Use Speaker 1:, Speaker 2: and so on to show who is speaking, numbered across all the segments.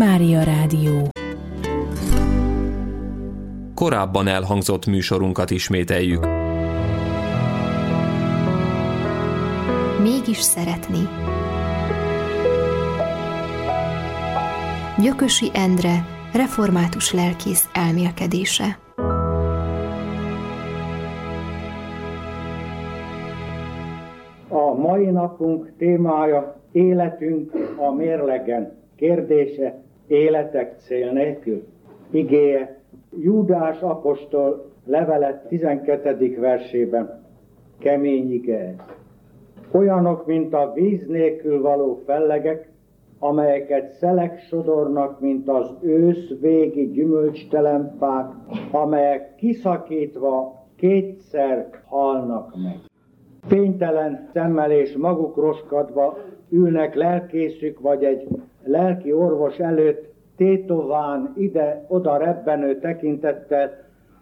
Speaker 1: Mária Rádió.
Speaker 2: Korábban elhangzott műsorunkat ismételjük.
Speaker 3: Mégis szeretni. Gyökösi Endre, református lelkész elmélkedése.
Speaker 4: A mai napunk témája életünk a mérlegen. Kérdése életek cél nélkül. Igéje Júdás apostol levele 12. versében. Kemény ige ez. Olyanok, mint a víz nélkül való fellegek, amelyeket szelek sodornak, mint az ősz végi gyümölcstelen fák, amelyek kiszakítva kétszer halnak meg. Fénytelen szemmel és maguk roskadva ülnek lelkészük vagy egy lelki orvos előtt, tétován ide-oda rebbenő tekintettel,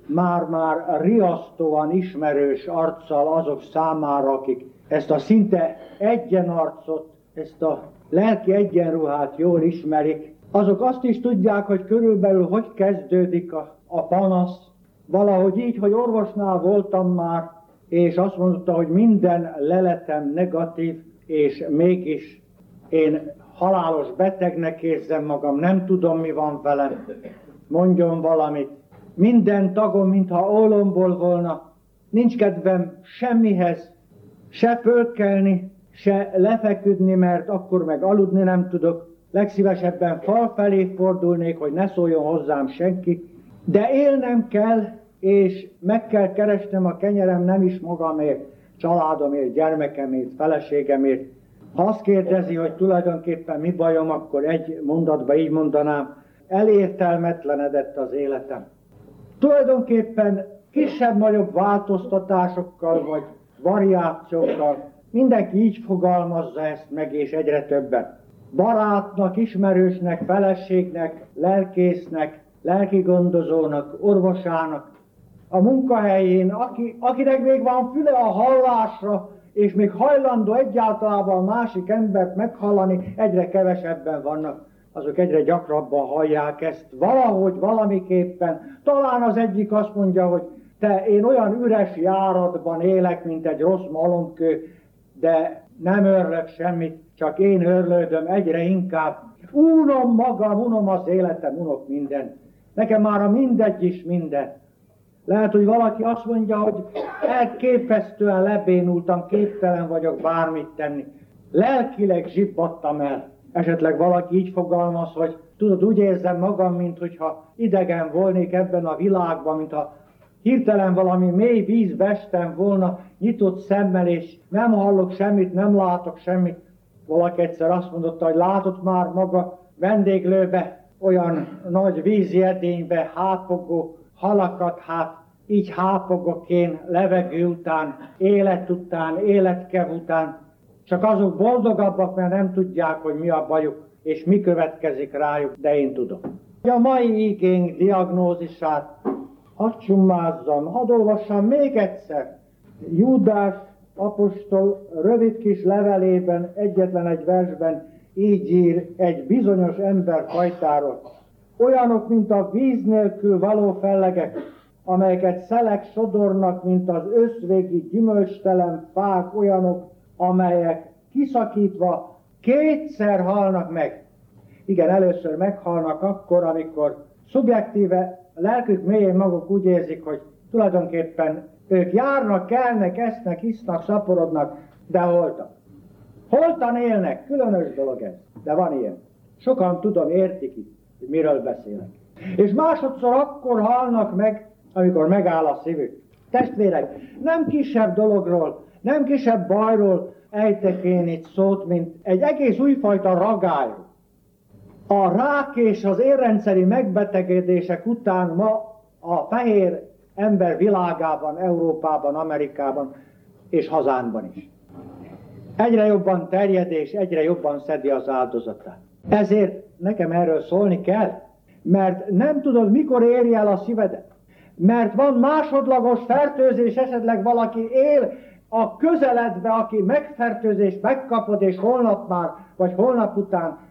Speaker 4: már-már riasztóan ismerős arccal azok számára, akik ezt a szinte egyenarcot, ezt a lelki egyenruhát jól ismerik, azok azt is tudják, hogy körülbelül hogy kezdődik a panasz. Valahogy így, hogy orvosnál voltam már, és azt mondta, hogy minden leletem negatív, és mégis én halálos betegnek érzem magam, nem tudom, mi van velem, mondjon valamit. Minden tagom, mintha ólomból volna, nincs kedvem semmihez, se fölkelni, se lefeküdni, mert akkor meg aludni nem tudok. Legszívesebben fal felé fordulnék, hogy ne szóljon hozzám senki. De élnem kell, és meg kell keresnem a kenyerem nem is magamért, családomért, gyermekemért, feleségemért. Ha azt kérdezi, hogy tulajdonképpen mi bajom, akkor egy mondatba így mondanám, elértelmetlenedett az életem. Tulajdonképpen kisebb-nagyobb változtatásokkal vagy variációkkal mindenki így fogalmazza ezt meg, és egyre többen. Barátnak, ismerősnek, feleségnek, lelkésznek, lelkigondozónak, orvosának, a munkahelyén, akinek még van füle a hallásra, és még hajlandó egyáltalán a másik embert meghallani, egyre kevesebben vannak, azok egyre gyakrabban hallják ezt valahogy, valamiképpen. Talán az egyik azt mondja, hogy én olyan üres járatban élek, mint egy rossz malomkő, de nem örlök semmit, csak én örlődöm egyre inkább. Unom magam, unom az életem, unok mindent. Nekem már a mindegy is minden. Lehet, hogy valaki azt mondja, hogy elképesztően lebénultam, képtelen vagyok bármit tenni. Lelkileg zsibbadtam el. Esetleg valaki így fogalmaz, hogy tudod, úgy érzem magam, mintha idegen volnék ebben a világban, mintha hirtelen valami mély vízbe estem volna, nyitott szemmel, és nem hallok semmit, nem látok semmit. Valaki egyszer azt mondotta, hogy látott már maga vendéglőbe, olyan nagy vízi edénybe hápogó halakat, hát így hápogok én levegő után, életkev után. Csak azok boldogabbak, mert nem tudják, hogy mi a bajuk, és mi következik rájuk, de én tudom. A mai igénk diagnózisát hadd csummázzam, hadd olvassam még egyszer. Júdás apostol rövid kis levelében, egyetlen egy versben így ír egy bizonyos emberfajtáról. Olyanok, mint a víz nélkül való fellegek, amelyeket szelek sodornak, mint az őszvégi gyümölcstelen fák, olyanok, amelyek kiszakítva kétszer halnak meg. Igen, először meghalnak akkor, amikor szubjektíve lelkük mélyén maguk úgy érzik, hogy tulajdonképpen ők járnak, kelnek, esznek, isznak, szaporodnak, de holtan. Holtan élnek, különös dolog ez, de van ilyen. Sokan tudom, értik itt, hogy miről beszélek. És másodszor akkor halnak meg, amikor megáll a szívük. Testvérek, nem kisebb dologról, nem kisebb bajról ejtek én itt szót, mint egy egész újfajta ragályról. A rák és az érrendszeri megbetegedések után ma a fehér ember világában, Európában, Amerikában és hazánkban is egyre jobban terjed és egyre jobban szedi az áldozatát. Ezért nekem erről szólni kell, mert nem tudod, mikor éri el a szívedet. Mert van másodlagos fertőzés, esetleg valaki él a közeledbe, aki megfertőzést megkapod, és holnap már, vagy holnap után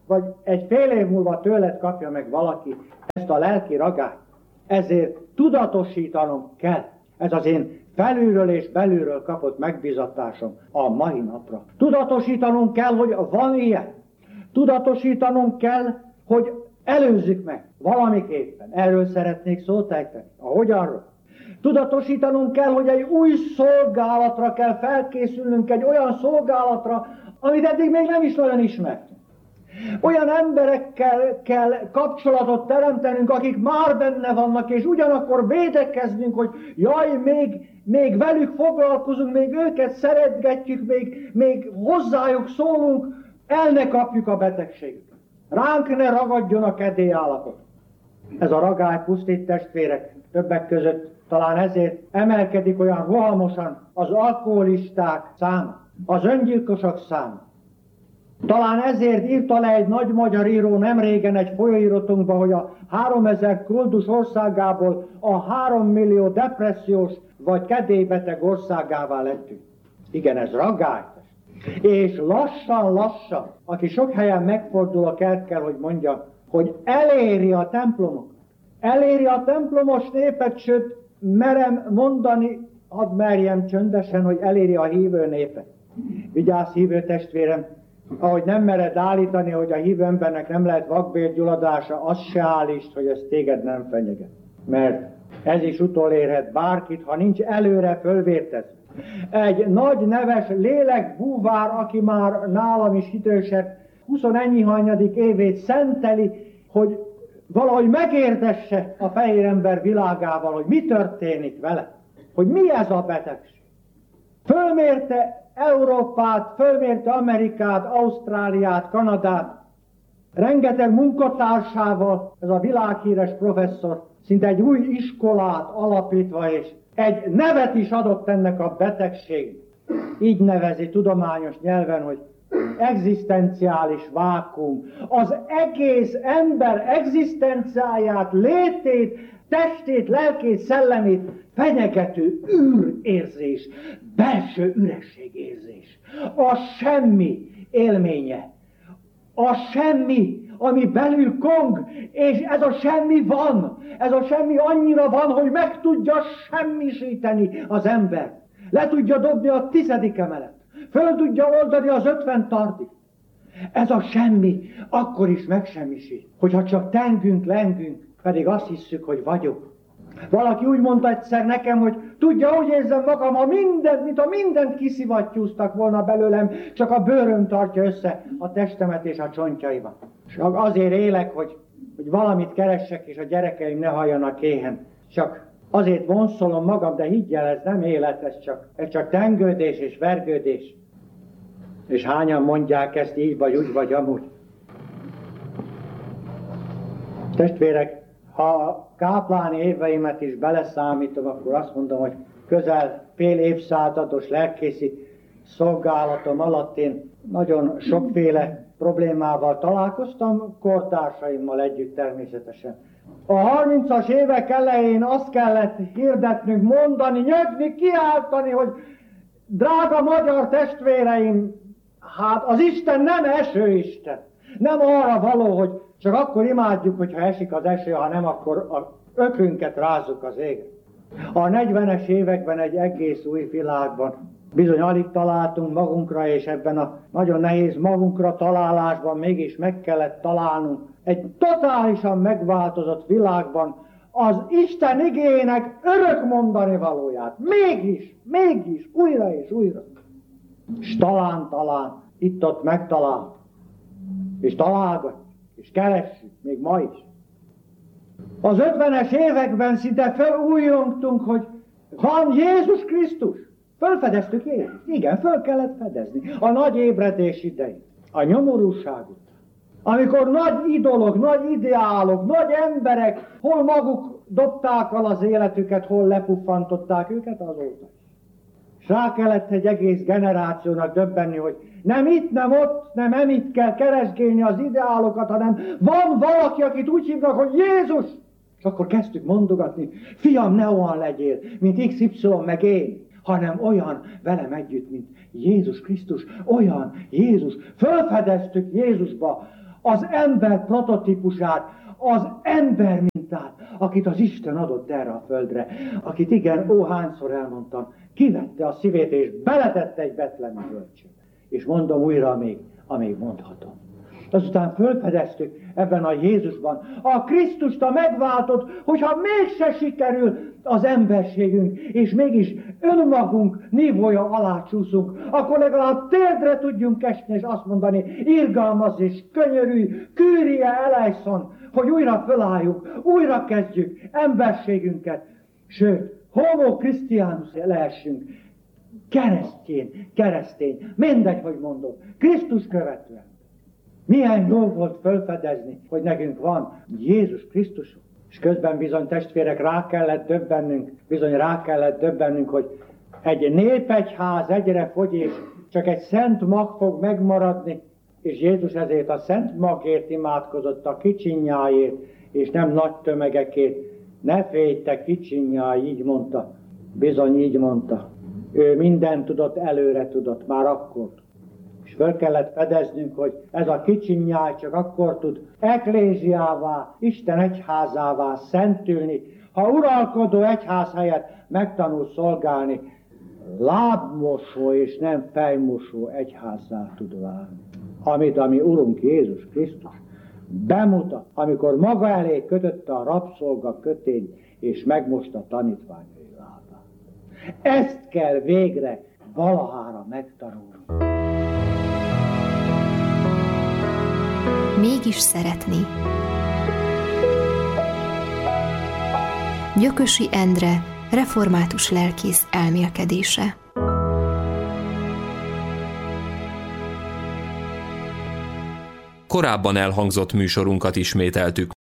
Speaker 4: vagy egy fél év múlva tőled kapja meg valaki ezt a lelki ragályt. Ezért tudatosítanom kell. Ez az én felülről és belülről kapott megbizatásom a mai napra. Tudatosítanunk kell, hogy van ilyen. Tudatosítanunk kell, hogy előzzük meg valamiképpen. Erről szeretnék szót ejteni. A hogyanról. Tudatosítanunk kell, hogy egy új szolgálatra kell felkészülnünk, egy olyan szolgálatra, amit eddig még nem is nagyon ismertünk. Olyan emberekkel kell kapcsolatot teremtenünk, akik már benne vannak, és ugyanakkor védekeznünk, hogy jaj, még velük foglalkozunk, még őket szeretgetjük, még hozzájuk szólunk, el ne kapjuk a betegségüket. Ránk ne ragadjon a kedélyállapot. Ez a ragály pusztít, testvérek, többek között talán ezért emelkedik olyan rohamosan az alkoholisták száma, az öngyilkosok száma. Talán ezért írta le egy nagy magyar író nemrégen egy folyóiratunkba, hogy a 3000 koldus országából a 3 millió depressziós vagy kedélybeteg országává lettünk. Igen, ez ragály. És lassan, aki sok helyen megfordul, kell, hogy mondja, hogy eléri a templomokat. Eléri a templomos népet, sőt, merem mondani, hadd merjem csöndesen, hogy eléri a hívő népet. Vigyázz, hívő testvérem, ahogy nem mered állítani, hogy a hívő embernek nem lehet vakbélgyulladása, az se állítsd, hogy ez téged nem fenyeget. Mert ez is utolérhet bárkit, ha nincs előre fölvértezve. Egy nagy neves lélekbúvár, aki már nálam is idősebb, 21. évét szenteli, hogy valahogy megérdesse a fehér ember világával, hogy mi történik vele, hogy mi ez a betegség. Fölmérte Európát, fölmérte Amerikát, Ausztráliát, Kanadát, rengeteg munkatársával, ez a világhíres professzor, szinte egy új iskolát alapítva, és egy nevet is adott ennek a betegségnek. Így nevezi tudományos nyelven, hogy egzisztenciális vákuum. Az egész ember egzisztenciáját, létét, testét, lelkét, szellemét fenyegető űrérzés, belső ürességérzés. A semmi élménye. A semmi, ami belül kong, és ez a semmi van. Ez a semmi annyira van, hogy meg tudja semmisíteni az ember. Le tudja dobni a 10. emelet. Föl tudja oldani az 50 tartig. Ez a semmi akkor is megsemmisít, hogyha csak tengünk, lengünk, pedig azt hisszük, hogy vagyok. Valaki úgy mondta egyszer nekem, hogy tudja, úgy érzem magam, ha mindent, mint a mindent kiszivattyúztak volna belőlem, csak a bőröm tartja össze a testemet és a csontjaimat. És azért élek, hogy valamit keressek, és a gyerekeim ne halljanak éhen. Csak azért vonszolom magam, de higgyel, ez nem élet, ez csak tengődés és vergődés. És hányan mondják ezt így, vagy úgy, vagy amúgy. Testvérek, ha a kápláni éveimet is beleszámítom, akkor azt mondom, hogy közel fél évszázados lelkészi szolgálatom alatt én nagyon sokféle problémával találkoztam, kortársaimmal együtt természetesen. A 30-as évek elején azt kellett hirdetnünk, mondani, nyögni, kiáltani, hogy drága magyar testvéreim, hát az Isten nem esőisten, nem arra való, hogy csak akkor imádjuk, hogyha esik az eső, ha nem, akkor a ökrünket rázzuk az égre. A 40-es években egy egész új világban bizony alig találtunk magunkra, és ebben a nagyon nehéz magunkra találásban mégis meg kellett találnunk egy totálisan megváltozott világban az Isten igének örök mondani valóját. Mégis, újra és újra. És talán, itt-ott megtalált. És találgatjuk, és keressük, még ma is. Az 50-es években szinte felújjongtunk, hogy van Jézus Krisztus. Fölfedeztük Jézus. Igen, föl kellett fedezni. A nagy ébredés idején, a nyomorúság után. Amikor nagy idolok, nagy ideálok, nagy emberek hol maguk dobták el az életüket, hol lepuffantották őket, azóta. És rá kellett egy egész generációnak döbbenni, hogy nem itt, nem ott, nem emitt kell keresgélni az ideálokat, hanem van valaki, akit úgy hívnak, hogy Jézus. És akkor kezdtük mondogatni, fiam, ne olyan legyél, mint XY meg én, hanem olyan velem együtt, mint Jézus Krisztus, olyan Jézus. Fölfedeztük Jézusba az ember prototípusát, az ember mintát, akit az Isten adott erre a földre, akit igen, hányszor elmondtam, kivette a szívét és beletette egy betlemi bölcsőbe. És mondom újra, amíg mondhatom. Azután fölfedeztük ebben a Jézusban a Krisztust, a megváltott, hogyha mégse sikerül az emberségünk, és mégis önmagunk nívója alá csúszunk, akkor legalább térdre tudjunk esni, és azt mondani, irgalmaz és könyörülj, Kyrie eleison, hogy újra fölálljunk, újra kezdjük emberségünket, sőt, homo Christianus lehessünk, keresztény, mindegy, hogy mondod, Krisztus követően. Milyen jó volt felfedezni, hogy nekünk van Jézus Krisztusunk. És közben bizony testvérek rá kellett döbbennünk, hogy egy népegyház egyre fogy, és csak egy szent mag fog megmaradni, és Jézus ezért a szent magért imádkozott, a kicsinyáért, és nem nagy tömegekért. Ne félj, te kicsinyáj, így mondta. Bizony így mondta. Ő mindent tudott, előre tudott, már akkor. És föl kellett fedeznünk, hogy ez a kicsinyáj csak akkor tud ekléziává, Isten egyházává szentülni, ha uralkodó egyház helyett megtanul szolgálni, lábmosó és nem fejmosó egyházzá tud válni. Amit a mi Urunk Jézus Krisztus bemutat, amikor maga elé kötötte a rabszolga kötényt, és megmosta tanítványai lábát. Ezt kell végre valahára megtanulni.
Speaker 3: Mégis szeretni. Gyökösi Endre, református lelkész elmélkedése.
Speaker 2: Korábban elhangzott műsorunkat ismételtük.